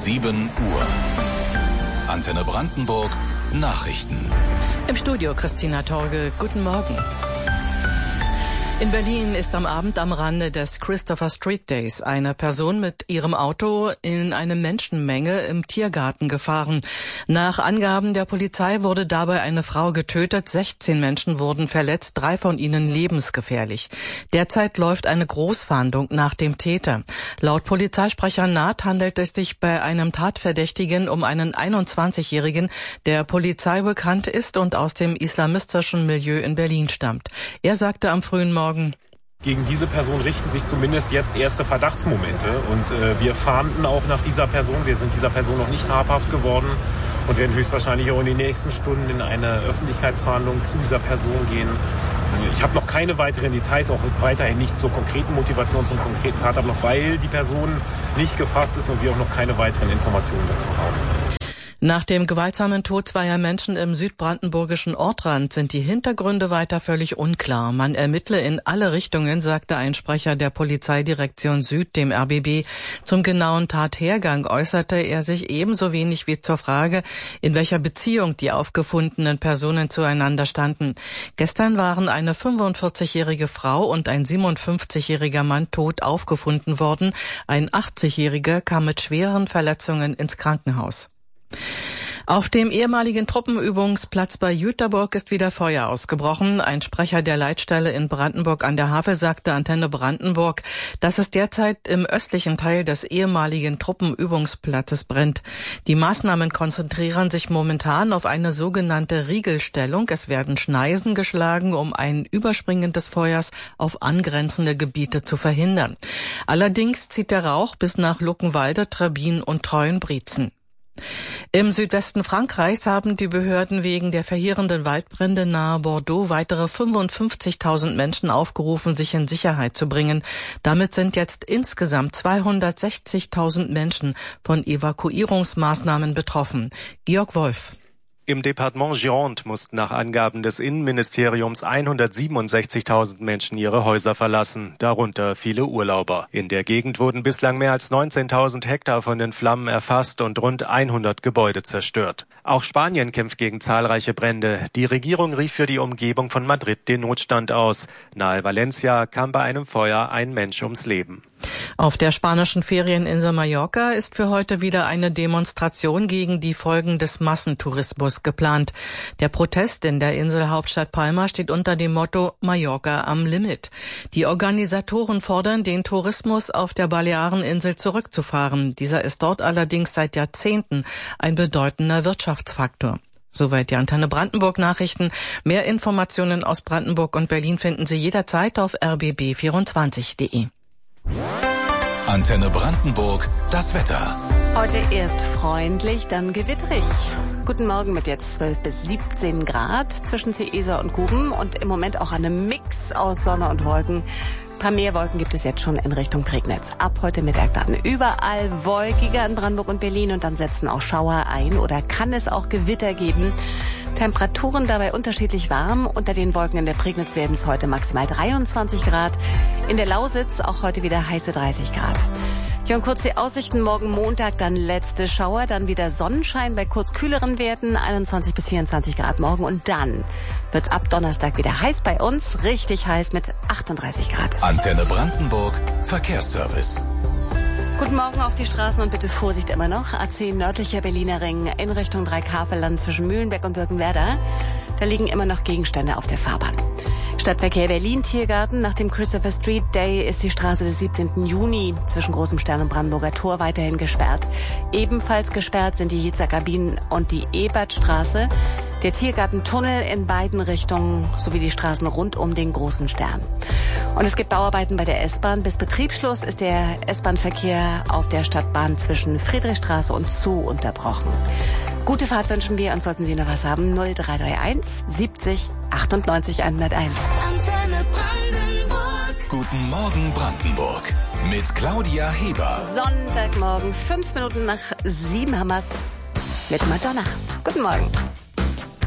7 Uhr. Antenne Brandenburg, Nachrichten. Im Studio Christina Torge, guten Morgen. In Berlin ist am Abend am Rande des Christopher Street Days eine Person mit ihrem Auto in eine Menschenmenge im Tiergarten gefahren. Nach Angaben der Polizei wurde dabei eine Frau getötet, 16 Menschen wurden verletzt, 3 von ihnen lebensgefährlich. Derzeit läuft eine Großfahndung nach dem Täter. Laut Polizeisprecher Naht handelt es sich bei einem Tatverdächtigen um einen 21-Jährigen, der Polizei bekannt ist und aus dem islamistischen Milieu in Berlin stammt. Er sagte am frühen Morgen: Gegen diese Person richten sich zumindest jetzt erste Verdachtsmomente und wir fahnden auch nach dieser Person. Wir sind dieser Person noch nicht habhaft geworden und werden höchstwahrscheinlich auch in den nächsten Stunden in eine Öffentlichkeitsfahndung zu dieser Person gehen. Ich habe noch keine weiteren Details, auch weiterhin nicht zur konkreten Motivation, zum konkreten Tatablauf, weil die Person nicht gefasst ist und wir auch noch keine weiteren Informationen dazu haben. Nach dem gewaltsamen Tod zweier Menschen im südbrandenburgischen Ortrand sind die Hintergründe weiter völlig unklar. Man ermittle in alle Richtungen, sagte ein Sprecher der Polizeidirektion Süd dem RBB. Zum genauen Tathergang äußerte er sich ebenso wenig wie zur Frage, in welcher Beziehung die aufgefundenen Personen zueinander standen. Gestern waren eine 45-jährige Frau und ein 57-jähriger Mann tot aufgefunden worden. Ein 80-jähriger kam mit schweren Verletzungen ins Krankenhaus. Auf dem ehemaligen Truppenübungsplatz bei Jüterburg ist wieder Feuer ausgebrochen. Ein Sprecher der Leitstelle in Brandenburg an der Havel sagte Antenne Brandenburg, dass es derzeit im östlichen Teil des ehemaligen Truppenübungsplatzes brennt. Die Maßnahmen konzentrieren sich momentan auf eine sogenannte Riegelstellung. Es werden Schneisen geschlagen, um ein Überspringen des Feuers auf angrenzende Gebiete zu verhindern. Allerdings zieht der Rauch bis nach Luckenwalde, Trebbin und Treuenbrietzen. Im Südwesten Frankreichs haben die Behörden wegen der verheerenden Waldbrände nahe Bordeaux weitere 55.000 Menschen aufgerufen, sich in Sicherheit zu bringen. Damit sind jetzt insgesamt 260.000 Menschen von Evakuierungsmaßnahmen betroffen. Georg Wolf. Im Departement Gironde mussten nach Angaben des Innenministeriums 167.000 Menschen ihre Häuser verlassen, darunter viele Urlauber. In der Gegend wurden bislang mehr als 19.000 Hektar von den Flammen erfasst und rund 100 Gebäude zerstört. Auch Spanien kämpft gegen zahlreiche Brände. Die Regierung rief für die Umgebung von Madrid den Notstand aus. Nahe Valencia kam bei einem Feuer ein Mensch ums Leben. Auf der spanischen Ferieninsel Mallorca ist für heute wieder eine Demonstration gegen die Folgen des Massentourismus geplant. Der Protest in der Inselhauptstadt Palma steht unter dem Motto Mallorca am Limit. Die Organisatoren fordern, den Tourismus auf der Baleareninsel zurückzufahren. Dieser ist dort allerdings seit Jahrzehnten ein bedeutender Wirtschaftsfaktor. Soweit die Antenne Brandenburg Nachrichten. Mehr Informationen aus Brandenburg und Berlin finden Sie jederzeit auf rbb24.de. Antenne Brandenburg, das Wetter. Heute erst freundlich, dann gewitterig. Guten Morgen mit jetzt 12 bis 17 Grad zwischen Seeser und Guben und im Moment auch einem Mix aus Sonne und Wolken. Ein paar mehr Wolken gibt es jetzt schon in Richtung Prignitz. Ab heute Mittag dann überall wolkiger in Brandenburg und Berlin und dann setzen auch Schauer ein oder kann es auch Gewitter geben. Temperaturen dabei unterschiedlich warm. Unter den Wolken in der Prignitz werden es heute maximal 23 Grad. In der Lausitz auch heute wieder heiße 30 Grad. Ja, und kurz die Aussichten. Morgen Montag dann letzte Schauer, dann wieder Sonnenschein bei kurz kühleren Werten, 21 bis 24 Grad morgen. Und dann wird's ab Donnerstag wieder heiß bei uns, richtig heiß mit 38 Grad. Antenne Brandenburg, Verkehrsservice. Guten Morgen auf die Straßen und bitte Vorsicht immer noch. A10 nördlicher Berliner Ring in Richtung Dreikafelland zwischen Mühlenbeck und Birkenwerder. Da liegen immer noch Gegenstände auf der Fahrbahn. Stadtverkehr Berlin Tiergarten. Nach dem Christopher Street Day ist die Straße des 17. Juni zwischen Großem Stern und Brandenburger Tor weiterhin gesperrt. Ebenfalls gesperrt sind die Jetzer Kabinen und die Ebertstraße. Der Tiergartentunnel in beiden Richtungen sowie die Straßen rund um den Großen Stern. Und es gibt Bauarbeiten bei der S-Bahn. Bis Betriebsschluss ist der S-Bahn-Verkehr auf der Stadtbahn zwischen Friedrichstraße und Zoo unterbrochen. Gute Fahrt wünschen wir und sollten Sie noch was haben, 0331 70 98 101. Antenne Brandenburg. Guten Morgen Brandenburg mit Claudia Heber. Sonntagmorgen, 5 Minuten nach 7 haben wir's mit Madonna. Guten Morgen.